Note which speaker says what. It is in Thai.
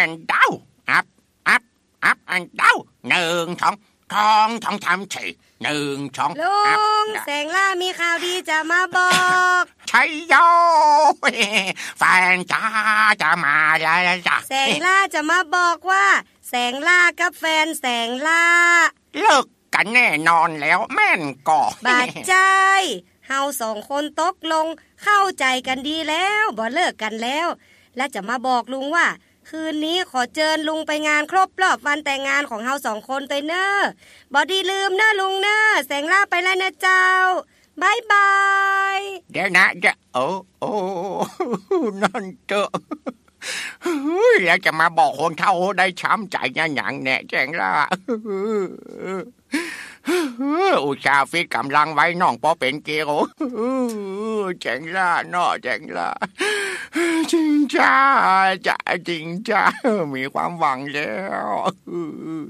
Speaker 1: and down up up up and down 1 2ทำฉี1 2
Speaker 2: ลุงแสงล่ามีข่าวดีจะมาบอก
Speaker 1: ชัยโยแฟนจ้าจะมาแล้วจ้ะ
Speaker 2: แสงล่าจะมาบอกว่าแสงล่ากับแฟนแสงล่า
Speaker 1: เลิกกันแน่นอนแล้วแม่นก่อบ
Speaker 2: าดใจเฮา2 คนตกลงเข้าใจกันดีแล้วบ่เลิกกันแล้วและจะมาบอกลุงว่าคืนนี้ขอเชิญลุงไปงานครบรอบวันแต่งงานของเฮา2 คนตัวเนอะบ่ดีลืมนะลุงเนอะแสงล่าไปแล้วนะเจ้าบายบาย
Speaker 1: เดี๋ยวนะจะโอ้นั่นเจอแล้วจะมาบอกคนเฒ่าได้ช้ำใจอย่างแน่แสงล่าอุตส่าห์ฟิตกำลังไว้น้องพอเป็นเกโรแสงล่าเนาะแสงล่าจริงจ้ามีความหวังแล้ว